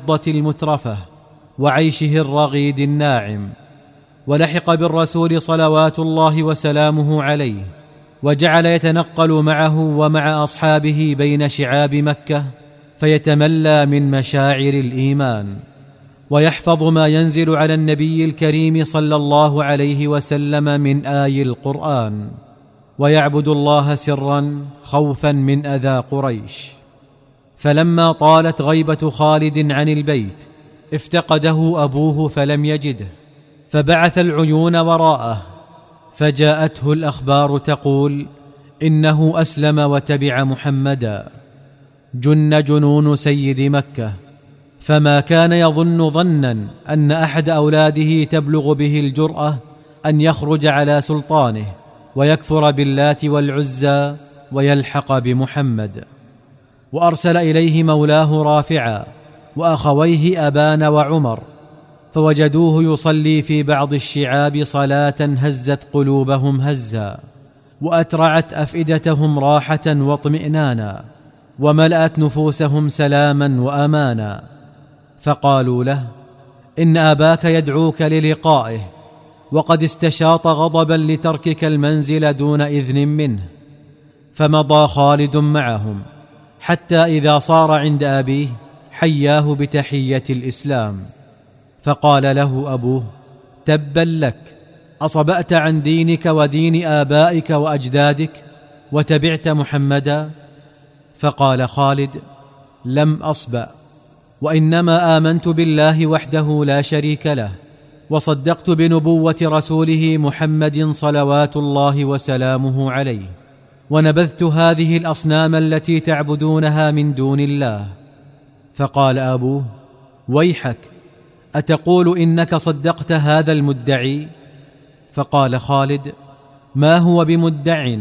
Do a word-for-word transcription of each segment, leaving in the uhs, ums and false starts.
الفضة المترفة وعيشه الرغيد الناعم. ولحق بالرسول صلوات الله وسلامه عليه، وجعل يتنقل معه ومع أصحابه بين شعاب مكة، فيتملى من مشاعر الإيمان، ويحفظ ما ينزل على النبي الكريم صلى الله عليه وسلم من آي القرآن، ويعبد الله سرا خوفا من أذى قريش. فلما طالت غيبة خالد عن البيت افتقده أبوه فلم يجده، فبعث العيون وراءه، فجاءته الأخبار تقول إنه أسلم وتبع محمدا. جن جنون سيد مكة، فما كان يظن ظنا أن أحد أولاده تبلغ به الجرأة أن يخرج على سلطانه ويكفر باللات والعزى ويلحق بمحمد. وأرسل إليه مولاه رافعا وأخويه أبان وعمر، فوجدوه يصلي في بعض الشعاب صلاة هزت قلوبهم هزا، وأترعت أفئدتهم راحة واطمئنانا، وملأت نفوسهم سلاما وأمانا. فقالوا له: إن أباك يدعوك للقائه، وقد استشاط غضبا لتركك المنزل دون إذن منه. فمضى خالد معهم حتى إذا صار عند أبيه حياه بتحية الإسلام، فقال له أبوه: تبا لك، أصبأت عن دينك ودين آبائك وأجدادك وتبعت محمدا؟ فقال خالد: لم أصبأ، وإنما آمنت بالله وحده لا شريك له، وصدقت بنبوة رسوله محمد صلوات الله وسلامه عليه، ونبذت هذه الأصنام التي تعبدونها من دون الله. فقال أبوه: ويحك، أتقول إنك صدقت هذا المدعي؟ فقال خالد: ما هو بمدع،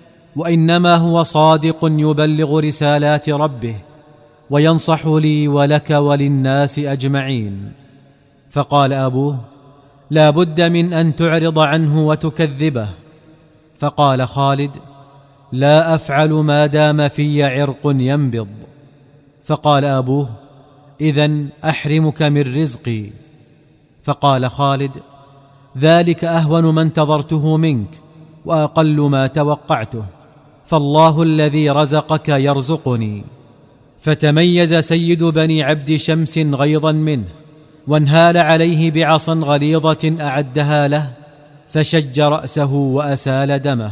وإنما هو صادق يبلغ رسالات ربه، وينصح لي ولك وللناس أجمعين. فقال أبوه: لا بد من أن تعرض عنه وتكذبه. فقال خالد: لا أفعل ما دام في عرق ينبض. فقال أبوه: إذن أحرمك من رزقي. فقال خالد: ذلك أهون ما انتظرته منك وأقل ما توقعته، فالله الذي رزقك يرزقني. فتميز سيد بني عبد شمس غيظا منه، وانهال عليه بعصا غليظة أعدها له، فشج رأسه وأسال دمه،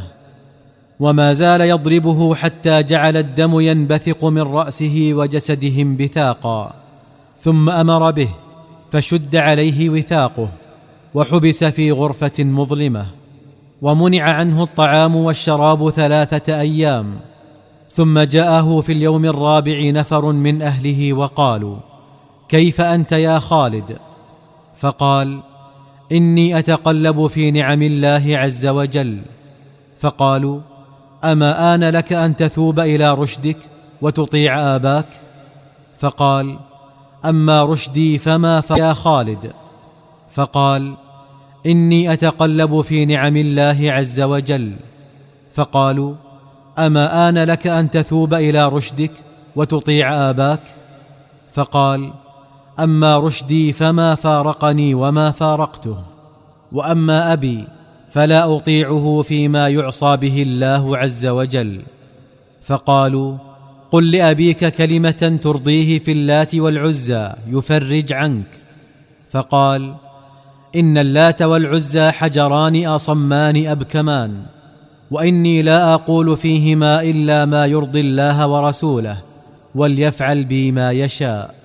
وما زال يضربه حتى جعل الدم ينبثق من رأسه وجسده انبثاقا، ثم أمر به فشد عليه وثاقه، وحبس في غرفة مظلمة، ومنع عنه الطعام والشراب ثلاثة أيام. ثم جاءه في اليوم الرابع نفر من أهله وقالوا: كيف أنت يا خالد؟ فقال: إني أتقلب في نعم الله عز وجل. فقالوا: أما آن لك أن تثوب إلى رشدك وتطيع آباك؟ فقال: أما رشدي فما يا خالد. فقال: إني أتقلب في نعم الله عز وجل. فقالوا: أما آن لك أن تثوب إلى رشدك وتطيع آباك؟ فقال: أما رشدي فما فارقني وما فارقته، وأما أبي فلا أطيعه فيما يعصى به الله عز وجل. فقالوا: قل لأبيك كلمة ترضيه في اللات والعزى يفرج عنك. فقال: إن اللات والعزى حجران أصمان أبكمان، وإني لا أقول فيهما إلا ما يرضي الله ورسوله، وليفعل بي ما يشاء.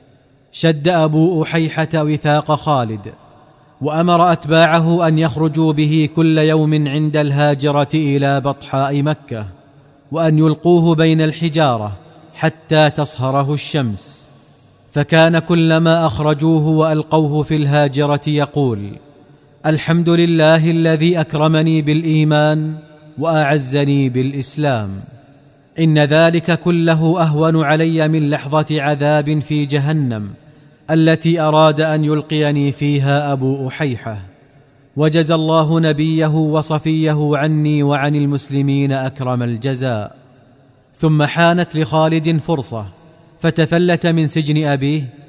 شد أبو أحيحة وثاق خالد، وأمر أتباعه أن يخرجوا به كل يوم عند الهاجرة إلى بطحاء مكة، وأن يلقوه بين الحجارة حتى تصهره الشمس. فكان كلما أخرجوه وألقوه في الهاجرة يقول: الحمد لله الذي أكرمني بالإيمان وأعزني بالإسلام. إن ذلك كله أهون علي من لحظة عذاب في جهنم التي أراد أن يلقيني فيها أبو أحيحة. وجزى الله نبيه وصفيه عني وعن المسلمين أكرم الجزاء. ثم حانت لخالد فرصة، فتفلت من سجن أبيه